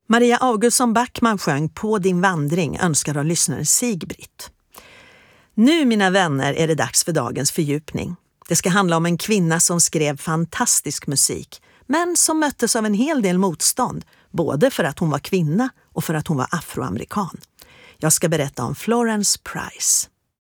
Maria Augustsson Backman sjöng På din vandring, önskad av lyssnaren Sigbritt. Nu, mina vänner, är det dags för dagens fördjupning. Det ska handla om en kvinna som skrev fantastisk musik, men som möttes av en hel del motstånd, både för att hon var kvinna och för att hon var afroamerikan. Jag ska berätta om Florence Price.